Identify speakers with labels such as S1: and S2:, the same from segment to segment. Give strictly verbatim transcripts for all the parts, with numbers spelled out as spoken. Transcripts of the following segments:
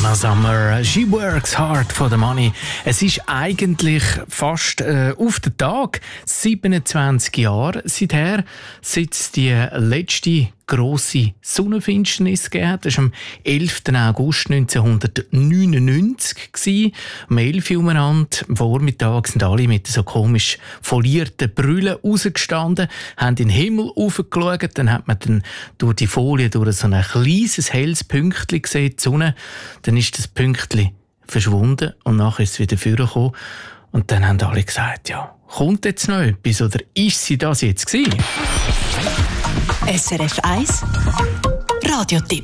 S1: Donna Summer, she works hard for the money. Es ist eigentlich fast äh, auf den Tag siebenundzwanzig Jahre seither, seit es die letzte grosse Sonnenfinsternis gegeben hat. Das war am elften August neunzehnhundertneunundneunzig. Um elf Uhr umeinander, am Vormittag, sind alle mit so komisch folierten Brüllen rausgestanden, haben in den Himmel raufgeschaut, dann hat man dann durch die Folie durch so ein kleines, helles Pünktchen gesehen, die Sonne. Dann ist das Pünktchen verschwunden und nachher ist es wieder vorgekommen. Und dann haben alle gesagt, ja, kommt jetzt noch etwas oder ist sie das jetzt gewesen?
S2: S R F eins Radiotipp.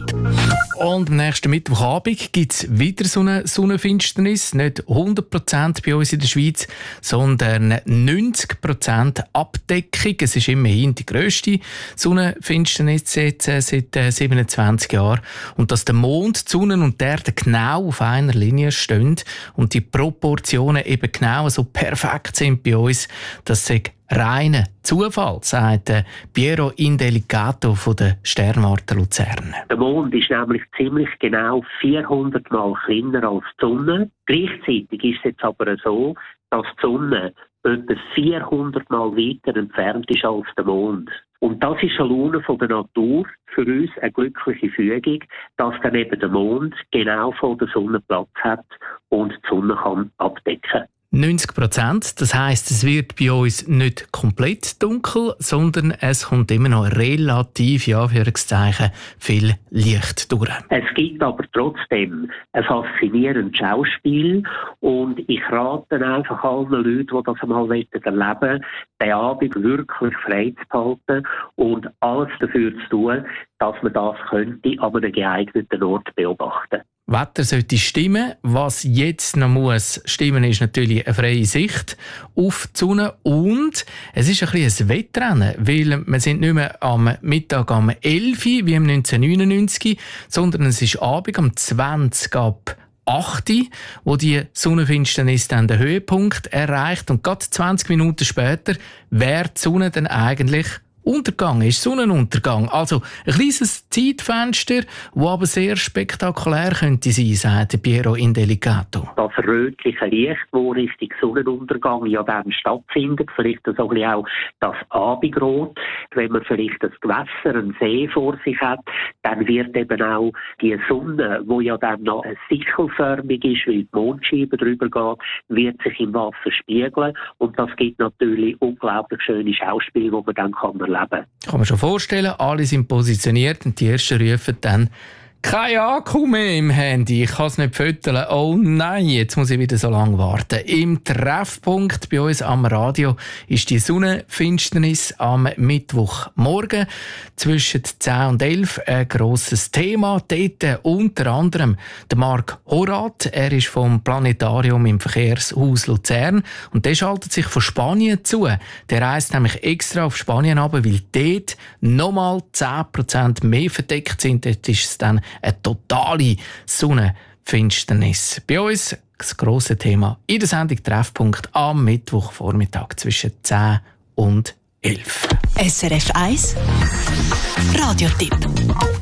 S1: Und am nächsten Mittwochabend gibt es wieder so eine Sonnenfinsternis. Nicht hundert Prozent bei uns in der Schweiz, sondern neunzig Prozent Abdeckung. Es ist immerhin die grösste Sonnenfinsternis jetzt, äh, seit äh, siebenundzwanzig Jahren. Und dass der Mond, die Sonne und die Erde genau auf einer Linie stehen und die Proportionen eben genau so perfekt sind bei uns, das sagt reiner Zufall, sagt Piero Indelicato von der Sternwarte Luzern.
S3: Der Mond ist nämlich ziemlich genau vierhundert Mal kleiner als die Sonne. Gleichzeitig ist es jetzt aber so, dass die Sonne etwa vierhundert Mal weiter entfernt ist als der Mond. Und das ist eine Laune von der Natur, für uns eine glückliche Fügung, dass dann eben der Mond genau vor der Sonne Platz hat und die Sonne kann abdecken.
S1: neunzig Prozent, das heisst, es wird bei uns nicht komplett dunkel, sondern es kommt immer noch relativ, ja, für Anführungszeichen, viel Licht durch.
S3: Es gibt aber trotzdem ein faszinierendes Schauspiel und ich rate einfach allen Leuten, die das einmal erleben wollen, den Abend wirklich frei zu behalten und alles dafür zu tun, dass man das könnte an einem geeigneten Ort beobachten.
S1: Wetter sollte stimmen. Was jetzt noch muss stimmen, ist natürlich eine freie Sicht auf die Sonne. Und es ist ein bisschen ein Wettrennen, weil wir sind nicht mehr am Mittag um elf Uhr wie im neunzehnhundertneunundneunzig, sondern es ist Abend um zwanzig ab acht Uhr, wo die Sonnenfinsternis dann den Höhepunkt erreicht. Und gerade zwanzig Minuten später wäre die Sonne dann eigentlich Untergang, ist Sonnenuntergang. Also ein kleines Zeitfenster, das aber sehr spektakulär könnte sein, sagt Piero Indelicato.
S3: Das rötliche Licht, das Richtung Sonnenuntergang ja dann stattfindet, vielleicht so ein bisschen auch das Abendrot. Wenn man vielleicht ein Gewässer, einen See vor sich hat, dann wird eben auch die Sonne, die ja dann noch sichelförmig ist, weil die Mondscheibe drüber geht, wird sich im Wasser spiegeln. Und das gibt natürlich unglaublich schöne Schauspiele, die man dann kann erleben. Kann
S1: man schon vorstellen, alle sind positioniert und die Ersten rufen dann «Kein Akku mehr im Handy, ich kann es nicht füttern. Oh nein, jetzt muss ich wieder so lange warten.» Im Treffpunkt bei uns am Radio ist die Sonnenfinsternis am Mittwochmorgen zwischen zehn und elf ein grosses Thema. Dort unter anderem der Marc Horath, er ist vom Planetarium im Verkehrshaus Luzern und der schaltet sich von Spanien zu. Der reist nämlich extra auf Spanien runter, weil dort nochmal zehn Prozent mehr verdeckt sind. Dort ist es dann eine totale Sonnenfinsternis. Bei uns das grosse Thema in der Sendung Treffpunkt am Mittwochvormittag zwischen zehn und elf.
S2: S R F eins Radiotipp.